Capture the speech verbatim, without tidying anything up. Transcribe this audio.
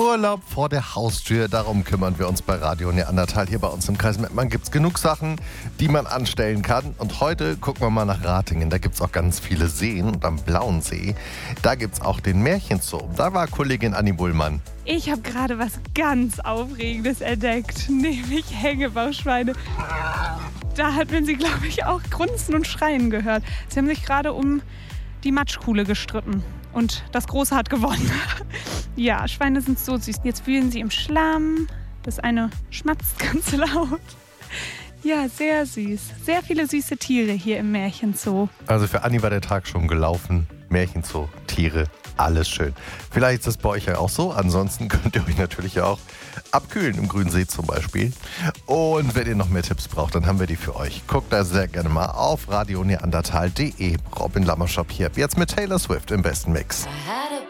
Urlaub vor der Haustür, darum kümmern wir uns bei Radio Neandertal. Hier bei uns im Kreis Mettmann gibt es genug Sachen, die man anstellen kann. Und heute gucken wir mal nach Ratingen. Da gibt es auch ganz viele Seen und am Blauen See. Da gibt es auch den Märchenzoo. Da war Kollegin Anni Bullmann. Ich habe gerade was ganz Aufregendes entdeckt, nämlich Hängebauschweine. Da hat man sie, glaube ich, auch grunzen und schreien gehört. Sie haben sich gerade um die Matschkuhle gestritten und das Große hat gewonnen. Ja, Schweine sind so süß. Jetzt wühlen sie im Schlamm. Das eine schmatzt ganz laut. Ja, sehr süß. Sehr viele süße Tiere hier im Märchenzoo. Also für Anni war der Tag schon gelaufen. Märchenzoo, Tiere, alles schön. Vielleicht ist es bei euch ja auch so. Ansonsten könnt ihr euch natürlich auch abkühlen im Grünen See zum Beispiel. Und wenn ihr noch mehr Tipps braucht, dann haben wir die für euch. Guckt da sehr gerne mal auf radio neandertal punkt de. Robin Lammerschop hier. Jetzt mit Taylor Swift im besten Mix. Aha.